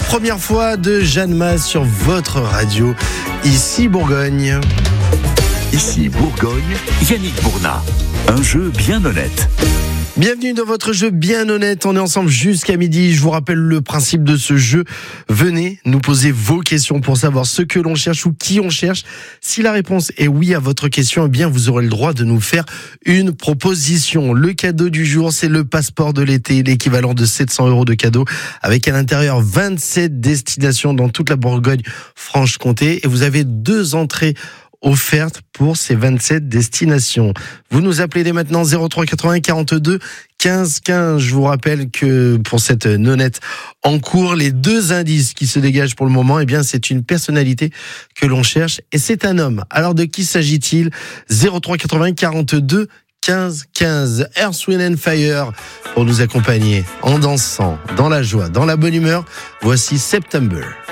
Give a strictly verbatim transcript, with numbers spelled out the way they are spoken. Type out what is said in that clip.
première fois de Jeanne Mas sur votre radio, ici Bourgogne. Ici Bourgogne, Yannick Bournat. Un jeu bien honnête. Bienvenue dans votre jeu bien honnête, on est ensemble jusqu'à midi. Je vous rappelle le principe de ce jeu. Venez nous poser vos questions pour savoir ce que l'on cherche ou qui on cherche. Si la réponse est oui à votre question, eh bien vous aurez le droit de nous faire une proposition. Le cadeau du jour, c'est le passeport de l'été, l'équivalent de sept cents euros de cadeau, avec à l'intérieur vingt-sept destinations dans toute la Bourgogne-Franche-Comté. Et vous avez deux entrées offerte pour ces vingt-sept destinations. Vous nous appelez dès maintenant zéro trois quatre-vingts quarante-deux quinze quinze. Je vous rappelle que pour cette nonnette en cours, les deux indices qui se dégagent pour le moment, eh bien, c'est une personnalité que l'on cherche et c'est un homme. Alors, de qui s'agit-il? zéro trois quatre-vingts quarante-deux quinze quinze. Earth, Wind and Fire pour nous accompagner en dansant, dans la joie, dans la bonne humeur. Voici September.